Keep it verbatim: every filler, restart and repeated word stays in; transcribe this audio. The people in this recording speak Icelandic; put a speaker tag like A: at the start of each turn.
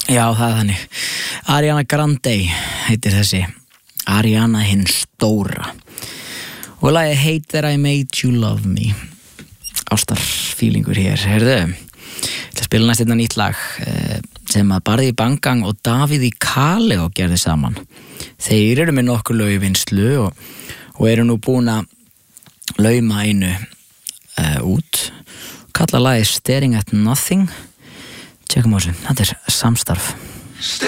A: Já, það er þannig. Ariana Grande heitir þessi. Ariana hinn stóra. Og lagið Hate That I Made You Love Me. Ástarfílingur hér, heyrðu. Það spila næst einna nýtt lag sem að Barði Bangang og Davíð Kaleo gerði saman. Þeir eru með nokkur lög í vinnslu og, og eru nú búin að lauma einu uh, út. Kalla lagið Staring at Nothing. Tjekkum á þessu, þetta er samstarf.